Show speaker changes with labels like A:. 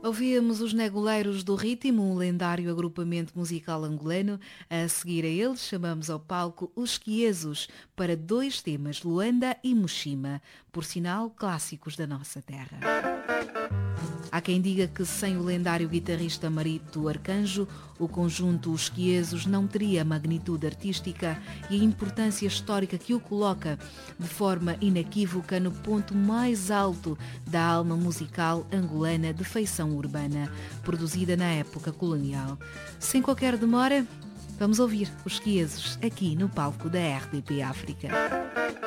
A: Ouvíamos os Negoleiros do Ritmo, um lendário agrupamento musical angolano. A seguir a eles chamamos ao palco os Quiesos para dois temas, Luanda e Mushima, por sinal clássicos da nossa terra. Há quem diga que sem o lendário guitarrista Marito Arcanjo, o conjunto Os Quiesos não teria a magnitude artística e a importância histórica que o coloca de forma inequívoca no ponto mais alto da alma musical angolana de feição urbana, produzida na época colonial. Sem qualquer demora, vamos ouvir Os Quiesos aqui no palco da RDP África.